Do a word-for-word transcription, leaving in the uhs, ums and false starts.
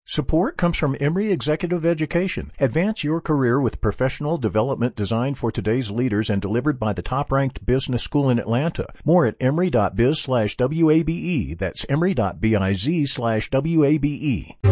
Support comes from Emory Executive Education. Advance your career with professional development designed for today's leaders and delivered by the top-ranked business school in Atlanta. More at emory.biz slash WABE. That's emory.biz slash WABE.